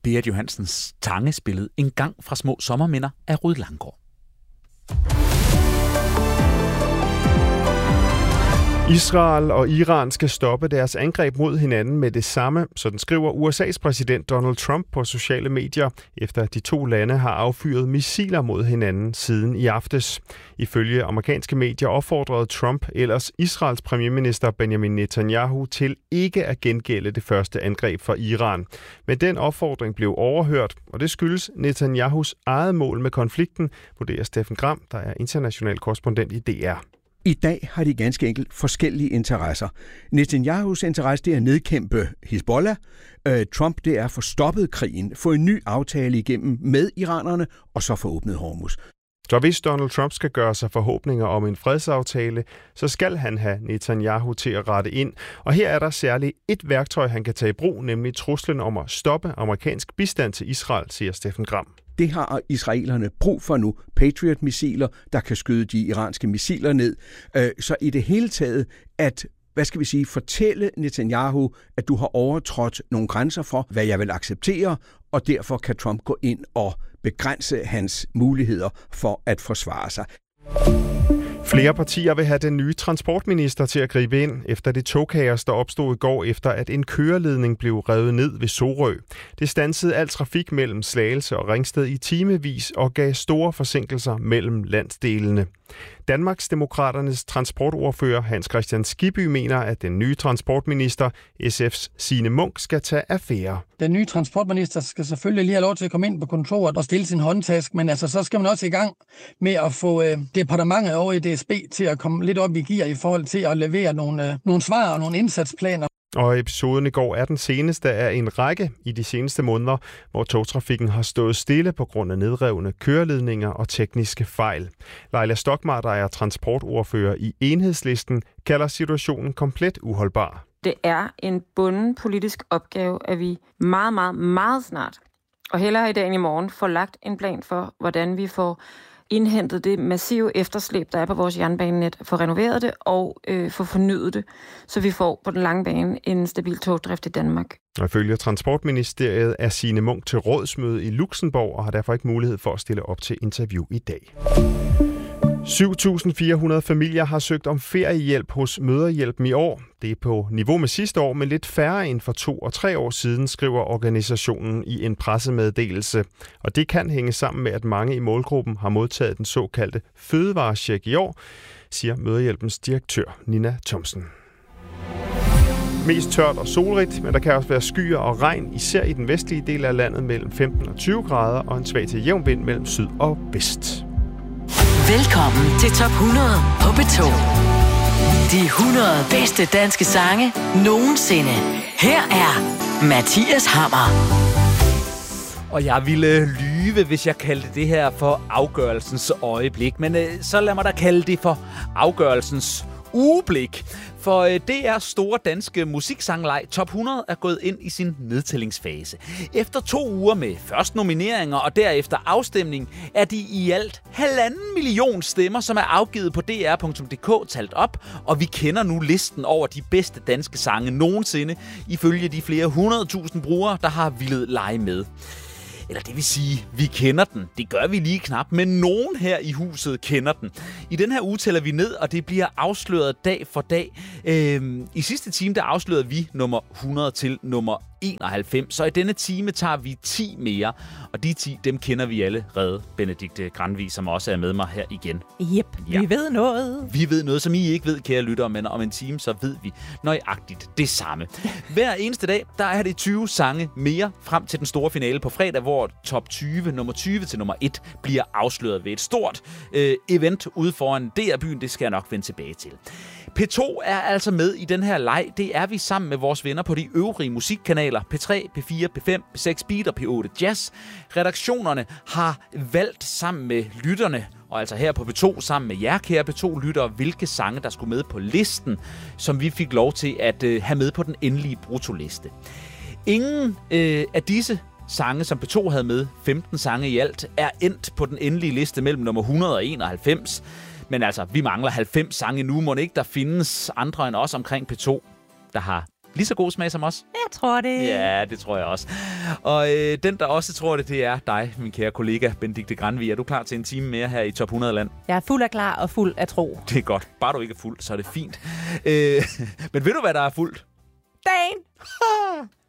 Berit Johansens Tange spillede En gang fra små sommerminder af Rud Langgaard. Israel og Iran skal stoppe deres angreb mod hinanden med det samme, sådan skriver USA's præsident Donald Trump på sociale medier, efter at de to lande har affyret missiler mod hinanden siden i aftes. Ifølge amerikanske medier opfordrede Trump ellers Israels premierminister Benjamin Netanyahu til ikke at gengælde det første angreb fra Iran. Men den opfordring blev overhørt, og det skyldes Netanyahus eget mål med konflikten, vurderer Steffen Gram, der er international korrespondent i DR. I dag har de ganske enkelt forskellige interesser. Netanyahus interesse det er at nedkæmpe Hizbollah. Trump det er at få stoppet krigen, få en ny aftale igennem med iranerne og så få åbnet Hormuz. Så hvis Donald Trump skal gøre sig forhåbninger om en fredsaftale, så skal han have Netanyahu til at rette ind. Og her er der særligt et værktøj, han kan tage i brug, nemlig truslen om at stoppe amerikansk bistand til Israel, siger Steffen Gram. Det har israelerne brug for nu. Patriot-missiler, der kan skyde de iranske missiler ned. Så i det hele taget, at fortælle Netanyahu, at du har overtrådt nogle grænser for, hvad jeg vil acceptere, og derfor kan Trump gå ind og begrænse hans muligheder for at forsvare sig. Flere partier vil have den nye transportminister til at gribe ind efter det togkaos, der opstod i går efter, at en køreledning blev revet ned ved Sorø. Det standsede al trafik mellem Slagelse og Ringsted i timevis og gav store forsinkelser mellem landsdelene. Danmarksdemokraternes transportordfører Hans Kristian Skibby mener, at den nye transportminister, SF's Signe Munk, skal tage affære. Den nye transportminister skal selvfølgelig lige have lov til at komme ind på kontoret og stille sin håndtask, men så skal man også i gang med at få departementet over i DSB til at komme lidt op i gear i forhold til at levere nogle svar og nogle indsatsplaner. Og episoden i går er den seneste af en række i de seneste måneder, hvor togtrafikken har stået stille på grund af nedrevne køreledninger og tekniske fejl. Leila Stokmar, der er transportordfører i Enhedslisten, kalder situationen komplet uholdbar. Det er en bunden politisk opgave, at vi meget, meget, meget snart, og hellere i dag end i morgen, får lagt en plan for, hvordan vi får indhentet det massive efterslæb, der er på vores jernbanenet, få renoveret det og få fornyet det, så vi får på den lange bane en stabil togdrift i Danmark. Og ifølge Transportministeriet er Signe Munk til rådsmøde i Luxembourg og har derfor ikke mulighed for at stille op til interview i dag. 7.400 familier har søgt om feriehjælp hos Mødrehjælpen i år. Det er på niveau med sidste år, men lidt færre end for 2 og 3 år siden, skriver organisationen i en pressemeddelelse. Og det kan hænge sammen med, at mange i målgruppen har modtaget den såkaldte fødevarecheck i år, siger Mødrehjælpens direktør Nina Thomsen. Mest tørt og solrigt, men der kan også være skyer og regn, især i den vestlige del af landet mellem 15 og 20 grader og en svag til jævn vind mellem syd og vest. Velkommen til Top 100 på P2. De 100 bedste danske sange nogensinde. Her er Mathias Hammer. Og jeg ville lyve, hvis jeg kaldte det her for afgørelsens øjeblik. Men så lad mig da kalde det for afgørelsens ugeblik. For DR's store danske musiksangleg Top 100 er gået ind i sin nedtællingsfase. Efter 2 uger med først nomineringer og derefter afstemning, er de i alt 1,5 million stemmer, som er afgivet på dr.dk talt op, og vi kender nu listen over de bedste danske sange nogensinde, ifølge de flere 100.000 brugere, der har villet lege med. Eller det vil sige, vi kender den. Det gør vi lige knap, men nogen her i huset kender den. I den her uge tæller vi ned, og det bliver afsløret dag for dag. I sidste time, der afslørede vi nummer 100 til nummer 91, så i denne time tager vi 10 mere, og de 10, dem kender vi allerede. Benedikte Granvig, som også er med mig her igen. Jep, ja. Vi ved noget. Vi ved noget, som I ikke ved, kære lyttere, men om en time, så ved vi nøjagtigt det samme. Hver eneste dag, der er det 20 sange mere frem til den store finale på fredag, hvor top 20, nummer 20 til nummer 1, bliver afsløret ved et stort event ude foran DR-byen. Det skal jeg nok vende tilbage til. P2 er altså med i den her leg. Det er vi sammen med vores venner på de øvrige musikkanaler P3, P4, P5, P6 Beat og P8 Jazz. Redaktionerne har valgt sammen med lytterne, og altså her på P2 sammen med jer, kære P2-lyttere, hvilke sange, der skulle med på listen, som vi fik lov til at have med på den endelige bruttoliste. Ingen af disse sange, som P2 havde med, 15 sange i alt, er endt på den endelige liste mellem nummer 100 og 91. Men altså, vi mangler 90 sange nu. Må ikke der findes andre end os omkring P2, der har Lige så god smag som os? Jeg tror det. Ja, det tror jeg også. Og den, der også tror det, det er dig, min kære kollega Benedikte Granvig. Er du klar til en time mere her i Top 100-land? Jeg er fuld af klar og fuld af tro. Det er godt. Bare du ikke er fuld, så er det fint. Men ved du, hvad der er fuldt? Dagen!